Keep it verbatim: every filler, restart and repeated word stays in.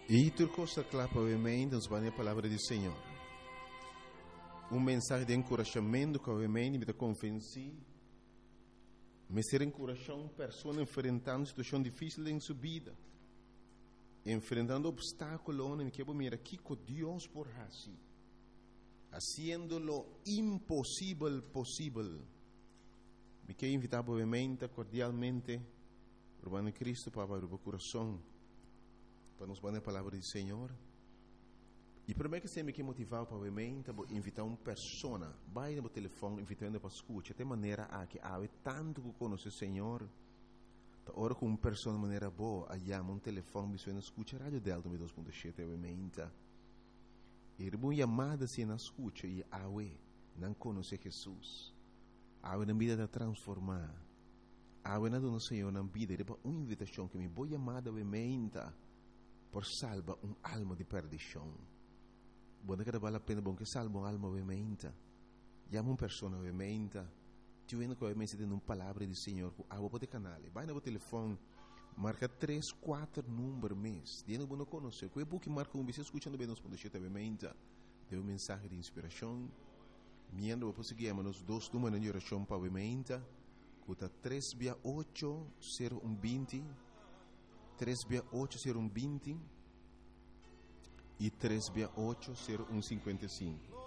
E tu costa clapa obviamente nos vai a palavra do Senhor. Um mensagem de encorajamento que obviamente me convenci, me ser encorajar uma pessoa enfrentando uma situação difícil em sua vida, enfrentando obstáculos, me quero mirar aqui com Deus por assim, haciendo lo impossível possível. Me quero invitar obviamente cordialmente, Urbano Cristo para abrir o coração, para nos dar a palavra do Senhor. E primeiro que sempre que motivar para obviamente invitar uma pessoa, vai no telefone invitando para escutar, de maneira a que há tanto que conhece o Senhor, da hora com uma pessoa de maneira boa, aí há um telefone me suena escuta rádio Delta dois ponto sete obviamente. E uma chamada se na escuta e há não conhece Jesus, há na vida de transformar, há na do Senhor na vida, e depois uma invitação que me vou chamada obviamente por salvar uma alma de perdição. Buona che vale la pena bom che salva un'alma ovviamente. Chiama una persona ovviamente. Ti vedo che ovviamente tiene una parola del Signore. A voi potete canale. Vai no telefono. Marca tre quattro numeri mes. Diano buono conoscere. Quei buchi marca un bisogno ascoltando bene nos ponte ovviamente. Deu un messaggio di ispirazione. Miendo poi seguiamo nos dos numeri di orazione ovviamente. Cuta tre via otto zero un venti. tre via otto zero un venti. E três oito zero um cinquenta e cinco.